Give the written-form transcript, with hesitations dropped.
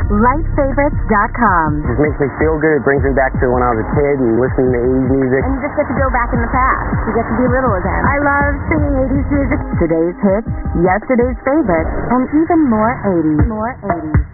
LightFavorites.com. It just makes me feel good. It brings me back to when I was a kid and listening to 80s music. And you just get to go back in the past. You get to be little again. I love singing 80s music. Today's hits, yesterday's favorites, and even more 80s.